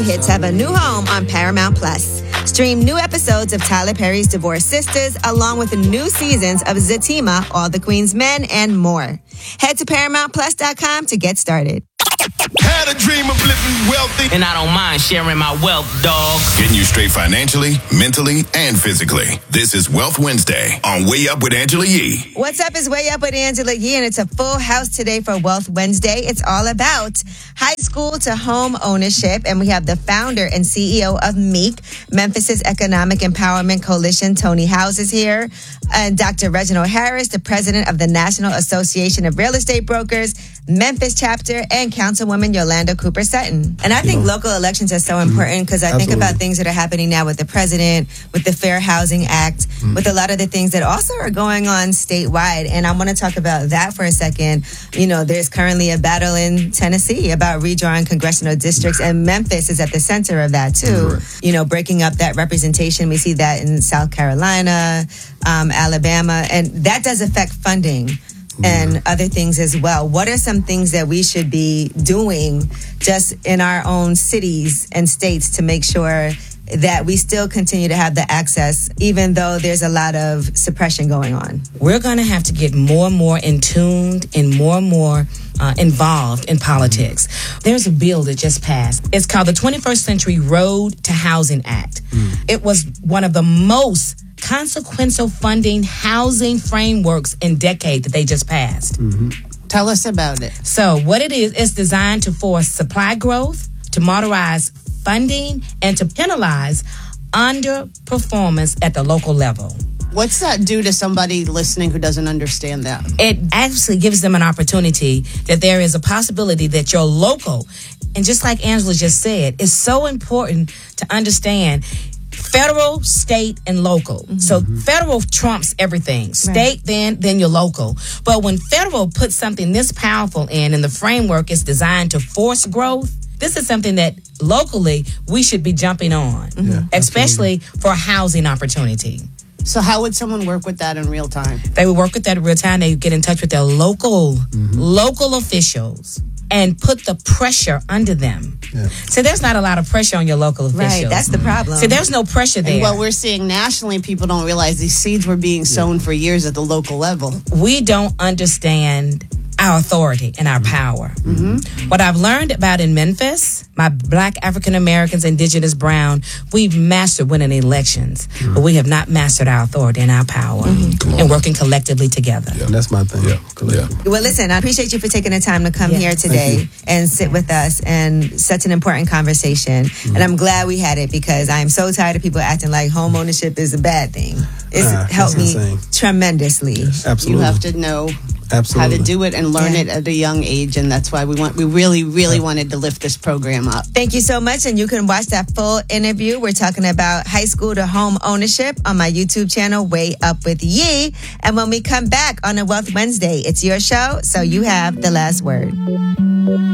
Hits have a new home on Paramount Plus. Stream new episodes of Tyler Perry's Divorced Sisters, along with new seasons of Zatima, All the Queen's Men, and more. Head to ParamountPlus.com to get started. Had a dream of living wealthy, and I don't mind sharing my wealth, dog. Getting you straight financially, mentally, and physically. This is Wealth Wednesday on Way Up with Angela Yee. What's up is Way Up with Angela Yee, and it's a full house today for Wealth Wednesday. It's all about high school to home ownership, and we have the founder and CEO of MEEC, Memphis's Economic Empowerment Coalition, Tony Howes, is here, and Dr. Reginald Harris, the president of the National Association of Real Estate Brokers, Memphis chapter, and Councilwoman Yolanda Cooper Sutton. And I think local elections are so important because I think about things that are happening now with the president, with the Fair Housing Act, with a lot of the things that also are going on statewide. And I want to talk about that for a second. You know, there's currently a battle in Tennessee about redrawing congressional districts, and Memphis is at the center of that too. You know, breaking up that representation. We see that in South Carolina, Alabama, and that does affect funding and other things as well. What are some things that we should be doing just in our own cities and states to make sure that we still continue to have the access, even though there's a lot of suppression going on? We're going to have to get more and more in tuned and more involved in politics. There's a bill that just passed. It's called the 21st Century Road to Housing Act. It was one of the most consequential funding housing frameworks in decades that they just passed. Tell us about it. So what it is, it's designed to force supply growth, to modernize funding, and to penalize underperformance at the local level. What's that do to somebody listening who doesn't understand that? It actually gives them an opportunity that there is a possibility that your local, and just like Angela just said, it's so important to understand federal, state, and local. So federal trumps everything. State, then your local. But when federal puts something this powerful in, and the framework is designed to force growth, this is something that locally we should be jumping on, especially for a housing opportunity. So how would someone work with that in real time? They would work with that in real time. They would get in touch with their local officials and put the pressure under them. So there's not a lot of pressure on your local officials. Right, that's the problem. So there's no pressure there. And what we're seeing nationally, people don't realize these seeds were being sown for years at the local level. We don't understand our authority and our power. What I've learned about in Memphis, my Black, African Americans, Indigenous, Brown, we've mastered winning elections, but we have not mastered our authority and our power and working collectively together. And that's my thing. Well, listen, I appreciate you for taking the time to come here today and sit with us, and such an important conversation. And I'm glad we had it, because I am so tired of people acting like home ownership is a bad thing. It's helped me tremendously. Absolutely. You have to know how to do it and learn it at a young age, and that's why we really wanted to lift this program up. Thank you so much, and you can watch that full interview. We're talking about high school to home ownership on my YouTube channel, Way Up with Yee. And when we come back on a Wealth Wednesday, it's your show, so you have the last word.